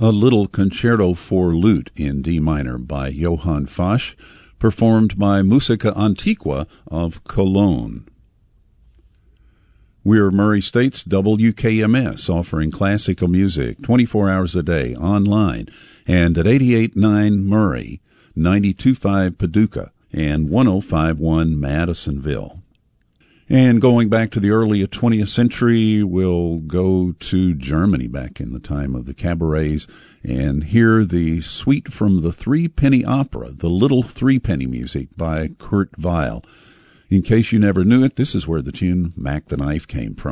a little concerto for lute in D minor by Johann Fasch, performed by Musica Antiqua of Cologne. We're Murray State's WKMS, offering classical music 24 hours a day online and at 88.9 Murray, 92.5 Paducah, and 105.1 Madisonville. And going back to the early 20th century, we'll go to Germany back in the time of the cabarets and hear the suite from the Three-Penny Opera, the Little Three-Penny Music by Kurt Weill. In case you never knew it, this is where the tune Mac the Knife came from.